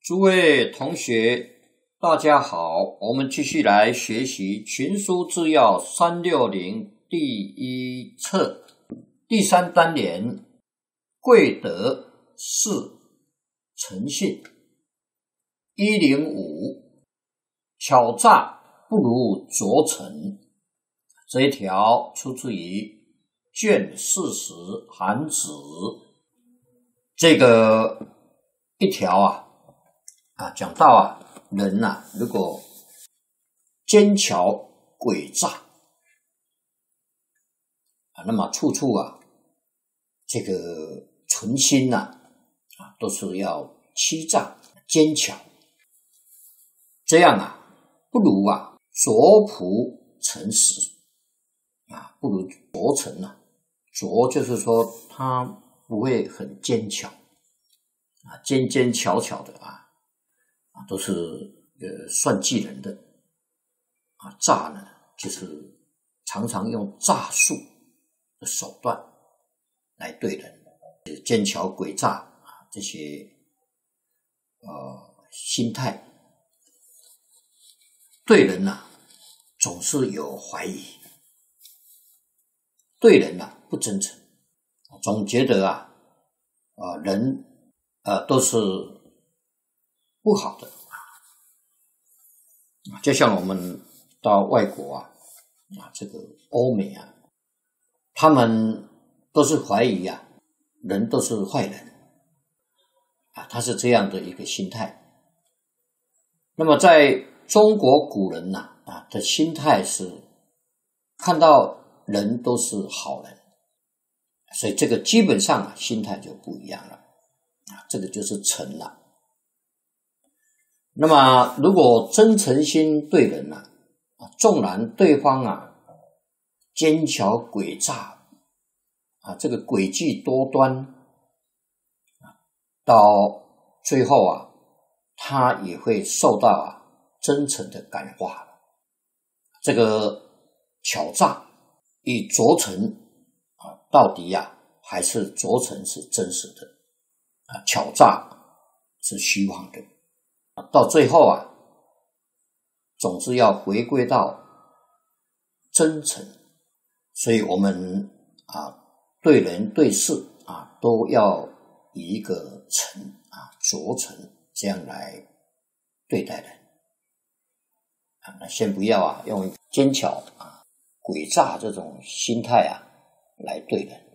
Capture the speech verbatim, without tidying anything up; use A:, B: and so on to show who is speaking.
A: 诸位同学，大家好，我们继续来学习群书治要三六零第一册第三单元，贵德是诚信。一零五，巧诈不如拙诚。这一条出自于卷四十韩子。这个一条啊啊讲到啊人啊如果奸巧诡诈啊，那么处处啊这个存心呐 啊, 啊都是要欺诈奸巧，这样啊不如啊拙朴诚实啊，不如拙诚啊，拙就是说他不会很奸巧啊，奸奸巧巧的啊啊都是呃算计人的啊，诈呢就是常常用诈术的手段来对人，奸巧诡诈啊这些呃心态，对人啊总是有怀疑，对人啊不真诚，总觉得啊啊人呃都是不好的。就像我们到外国啊啊这个欧美啊，他们都是怀疑啊人都是坏人啊，他是这样的一个心态。那么在中国古人呐 啊, 啊的心态是看到人都是好人，所以这个基本上啊心态就不一样了啊，这个就是诚了。那么如果真诚心对人啊，纵然对方啊奸巧诡诈啊，这个诡计多端到最后啊他也会受到啊真诚的感化。这个巧诈与拙诚啊，到底啊还是拙诚是真实的啊，巧诈是虚妄的。到最后啊总是要回归到真诚，所以我们啊对人对事啊都要以一个诚啊拙诚这样来对待人啊，那先不要啊用奸巧啊诡诈这种心态啊来对人。